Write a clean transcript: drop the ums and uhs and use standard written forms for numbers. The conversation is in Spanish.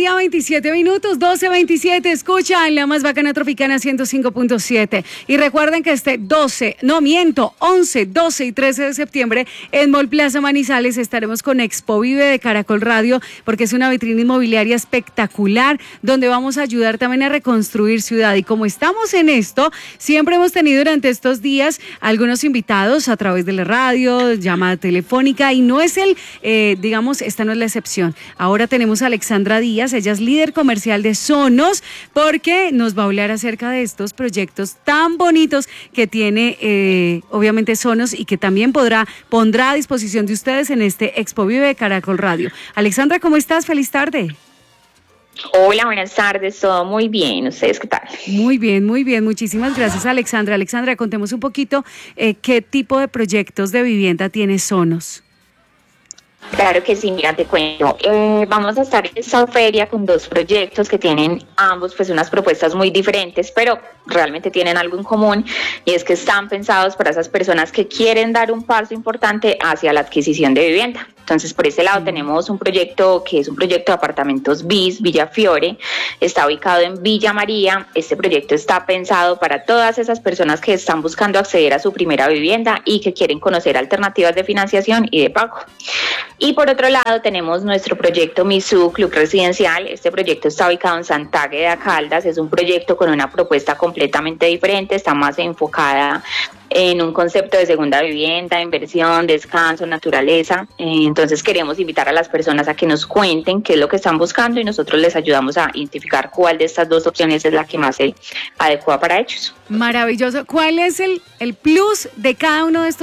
día, 27 minutos, 12:27. Escuchan la más bacana Tropicana 105.7. Y recuerden que 11, 12 y 13 de septiembre en Mall Plaza Manizales estaremos con Expo Vive de Caracol Radio, porque es una vitrina inmobiliaria espectacular donde vamos a ayudar también a reconstruir ciudad. Y como estamos en esto, siempre hemos tenido durante estos días algunos invitados a través de la radio, llamada telefónica, y no es esta no es la excepción. Ahora tenemos a Alexandra Díaz, ella es líder comercial de Sonos, porque nos va a hablar acerca de estos proyectos tan bonitos que tiene obviamente Sonos y que también pondrá a disposición de ustedes en este Expo Vive de Caracol Radio. Alexandra, ¿cómo estás? Feliz tarde. Hola, buenas tardes, todo muy bien, ¿ustedes qué tal? Muy bien, muchísimas gracias, Alexandra. Alexandra, contemos un poquito qué tipo de proyectos de vivienda tiene Sonos. Claro que sí, mira, te cuento. Vamos a estar en esta feria con dos proyectos que tienen ambos pues unas propuestas muy diferentes, pero realmente tienen algo en común, y es que están pensados para esas personas que quieren dar un paso importante hacia la adquisición de vivienda. Entonces, por ese lado tenemos un proyecto que es un proyecto de apartamentos BIS, Villa Fiore, está ubicado en Villa María. Este proyecto está pensado para todas esas personas que están buscando acceder a su primera vivienda y que quieren conocer alternativas de financiación y de pago. Y por otro lado tenemos nuestro proyecto Misú Club Residencial. Este proyecto está ubicado en Santa Águeda Caldas, es un proyecto con una propuesta completamente diferente, está más enfocada en un concepto de segunda vivienda, inversión, descanso, naturaleza. Entonces queremos invitar a las personas a que nos cuenten qué es lo que están buscando y nosotros les ayudamos a identificar cuál de estas dos opciones es la que más se adecua para ellos. Maravilloso. ¿Cuál es el plus de cada uno de estos